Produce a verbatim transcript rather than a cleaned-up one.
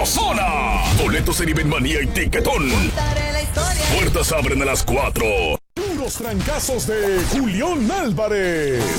sabrosona. Boletos en Ibenmanía y Tiquetón. Puertas abren a las cuatro. Los trancazos de Julián Álvarez.